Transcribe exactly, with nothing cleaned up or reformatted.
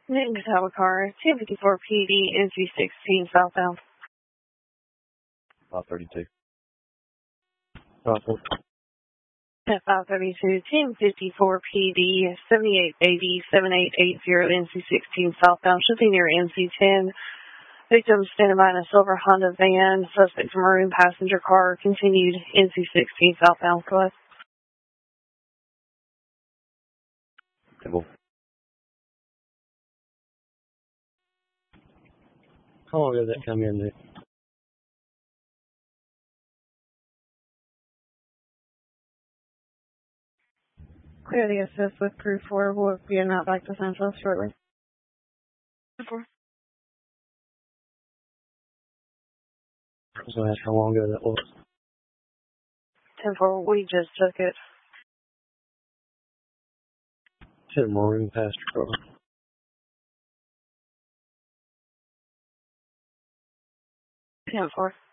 Newton Catawba car, two fifty-four P D, N C sixteen southbound. five thirty-two. Copy. At five thirty-two, ten fifty-four P D, seventy-eight eighty, seventy-eight eighty, N C sixteen southbound, should be near N C ten. Victim standing by in a silver Honda van. Suspect maroon passenger car. Continued N C sixteen southbound. Go ahead. Table. How long did that come in, Nick? Clear the assist with crew four. We'll be in out back to Central shortly. Four. So that's how long ago that was. ten four, we just took it. Hit a maroon passenger car. ten four.